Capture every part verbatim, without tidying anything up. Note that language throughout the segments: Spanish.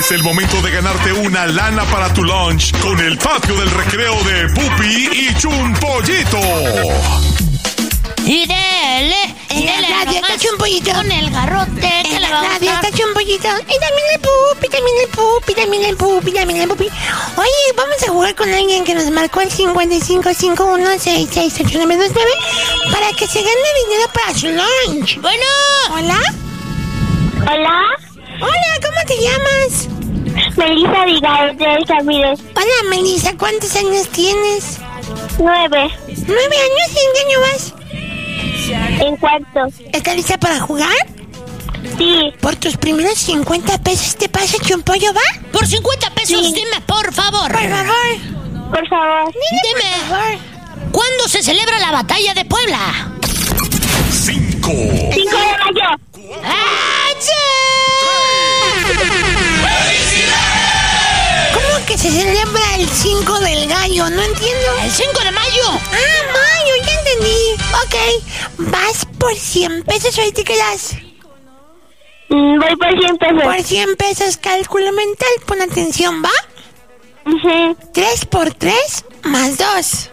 Es el momento de ganarte una lana para tu lunch con el patio del recreo de Pupi y Chumpollito. Y dele, en dele la radio nomás está Chumpollito. con el garrote. En la radio está Chumpollito. Y también el Pupi, también el Pupi, también el Pupi, también el Pupi. Oye, vamos a jugar con alguien que nos marcó el cincuenta y cinco cincuenta y uno sesenta y seis ochenta y nueve veintinueve para que se gane dinero para su lunch. Bueno. Hola. Hola. Hola, ¿cómo te llamas? Melissa Abigail de Ramírez. Hola, Melissa, ¿cuántos años tienes? Nueve. ¿Nueve años? ¿Y en qué año vas? En cuarto. ¿Estás lista para jugar? Sí. Por tus primeros cincuenta pesos te pasa Chumpollo, ¿va? Por cincuenta pesos, Sí. dime, por favor. Por favor. Por favor. Dime, Por favor. ¿cuándo se celebra la batalla de Puebla? Cinco. Cinco de mayo. ¿Cómo que se celebra el cinco del gallo? No entiendo. El cinco de mayo. Ah, mayo, ya entendí. Ok, vas por cien pesos, ahí te quedas. Mm, voy por cien pesos. Por cien pesos, cálculo mental, pon atención, ¿va? Uh-huh. tres por tres más dos.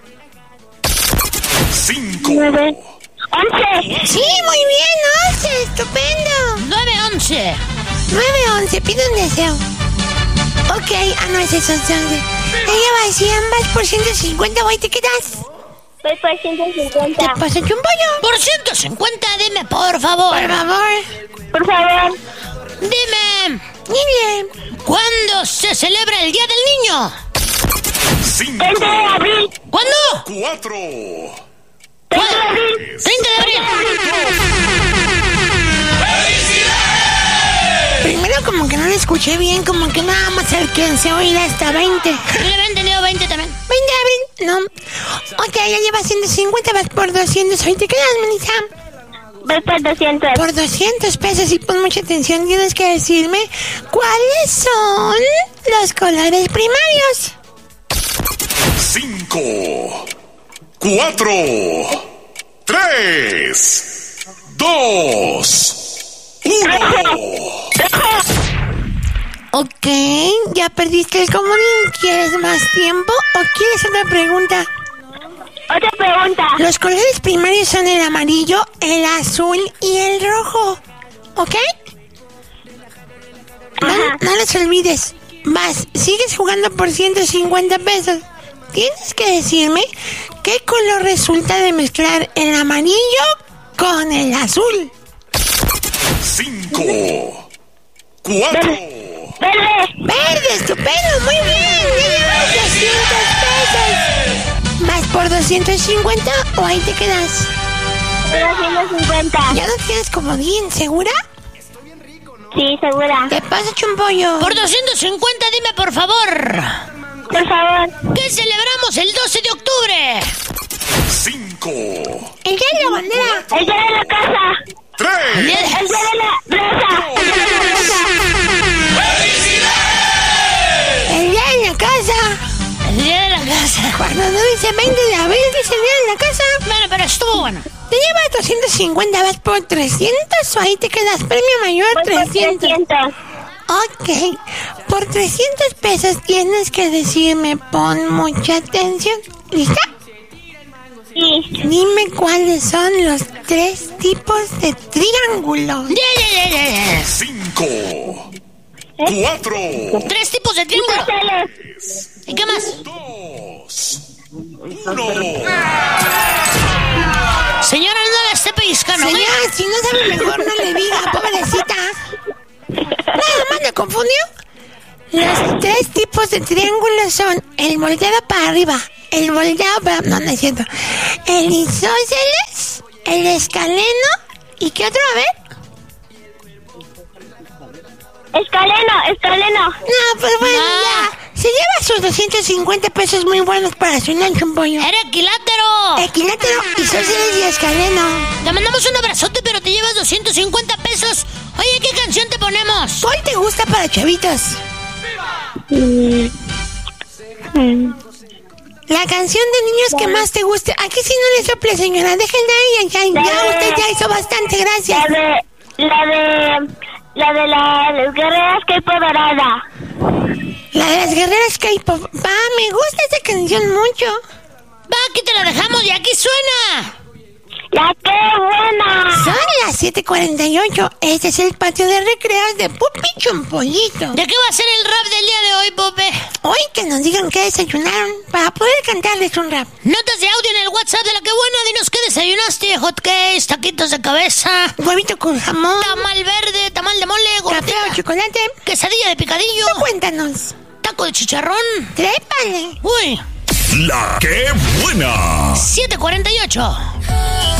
Cinco. Nueve. Once. Sí, muy bien, once, estupendo. nueve once. nueve once, pide un deseo. Ok, ah, no, es eso, once. Ella va a cien, vas por ciento cincuenta, ahí te quedas. Voy por ciento ¿Te cincuenta. pasa Chumpollo? Por ciento cincuenta, dime, por favor. Por favor. Por favor. Dime, Dile. ¿cuándo se celebra el Día del Niño? Cinco. treinta de abril. ¿Cuándo? Cuatro. treinta de abril. treinta de abril. Primero como que no le escuché bien, como que nada más alcancé a oír hasta veinte. Yo le había entendido veinte también. veinte de abril, no. Ok, ya llevas ciento cincuenta, vas por doscientos. Ahí te quedas, Melissa. Voy por doscientos. Por doscientos pesos, y pon mucha atención, tienes que decirme cuáles son los colores primarios. Cinco. Cuatro. Tres. Dos. Uno. Ok, ya perdiste el comodín. ¿Quieres más tiempo o quieres otra pregunta? Otra pregunta. Los colores primarios son el amarillo, el azul y el rojo. ¿Ok? No, Ajá. no les olvides. Vas, sigues jugando por ciento cincuenta pesos. Tienes que decirme qué color resulta de mezclar el amarillo con el azul. Cinco. Cuatro. Verde. Verde, estupendo, muy bien. Ya llevas doscientos pesos. ¿Vas por doscientos cincuenta o ahí te quedas? doscientos cincuenta. Ya no tienes comodín, ¿segura? Sí, segura. ¿Qué pasa, Chumpollo? Por doscientos cincuenta, dime, por favor. Por favor. ¿Qué celebramos el doce de octubre? Cinco. El día de la bandera. El día de la casa. Tres. El día de la rosa. El día de la rosa. El día de la casa. El día de la casa. Cuando no dice veinte de abril, dice el día de la casa. Bueno, pero estuvo bueno. Te llevas doscientos cincuenta, vas por trescientos o ahí te quedas. Premio mayor Voy por trescientos. trescientos. Ok, por trescientos pesos tienes que decirme, pon mucha atención. ¿Lista? Sí. Dime cuáles son los tres tipos de triángulos. Ya, ya, ya, ya, ya. Cinco. Cuatro. Tres tipos de triángulo. Celos. ¿Y qué más? Dos. Uno. Señora, no la esté pellizcando, ¿ok? Señora, si no sabe mejor no le diga, pobrecita. Nada más le confundió. Los tres tipos de triángulos son el volteado para arriba, el volteado para... No, no es cierto. El isósceles, el escaleno y ¿qué otro? A ver. Escaleno, escaleno. No, pues bueno, Ah. ya. Se lleva sus doscientos cincuenta pesos muy buenos para su lunch, un pollo. Era equilátero. Equilátero, isósceles y escaleno. Te mandamos un abrazote, pero te llevas doscientos cincuenta pesos. Oye, ¿qué canción te ponemos? ¿Cuál te gusta para chavitos? La canción de niños que más te guste. Aquí sí no le sople, señora. Déjenla ahí. Ya, ya usted ya hizo bastante, gracias. La de... La de... La de las guerreras que dorada. La de las guerreras K-pop. Va, me gusta esta canción mucho. Va, aquí te la dejamos y aquí suena. La que buena. Son las siete cuarenta y ocho. Este es el patio de recreos de Pupi Chumpollito. ¿De qué va a ser el rap del día de hoy, Pope? Hoy que nos digan qué desayunaron para poder cantarles un rap. Notas de audio en el WhatsApp de La Que Buena. Dinos qué desayunaste. Hot cakes, taquitos de cabeza, Huevito con jamón, tamal verde, tamal de mole, café gordita, o chocolate. quesadilla de picadillo, Tú cuéntanos. taco de chicharrón. Trépale. Uy, La que buena. siete cuarenta y ocho.